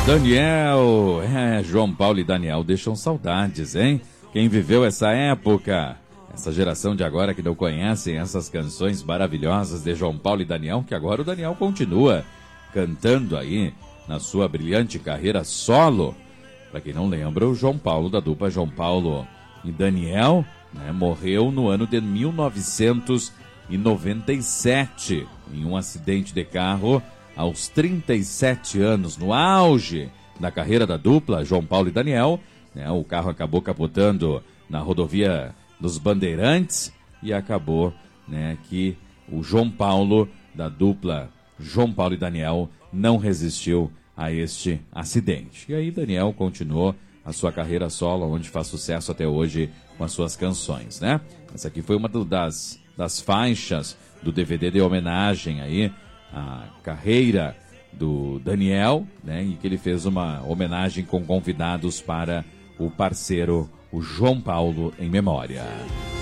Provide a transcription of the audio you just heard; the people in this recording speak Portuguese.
Daniel, João Paulo e Daniel deixam saudades, hein? Quem viveu essa época, essa geração de agora que não conhecem essas canções maravilhosas de João Paulo e Daniel, que agora o Daniel continua cantando aí na sua brilhante carreira solo. Para quem não lembra, o João Paulo, da dupla João Paulo e Daniel, né, morreu no ano de 1997 em um acidente de carro aos 37 anos, no auge da carreira da dupla João Paulo e Daniel, né, o carro acabou capotando na rodovia dos Bandeirantes e acabou, né, que o João Paulo, da dupla João Paulo e Daniel, não resistiu a este acidente. E aí Daniel continuou a sua carreira solo, onde faz sucesso até hoje com as suas canções, né? Essa aqui foi uma das faixas do DVD de homenagem aí à carreira do Daniel, né? E que ele fez uma homenagem com convidados para o parceiro, o João Paulo, em memória.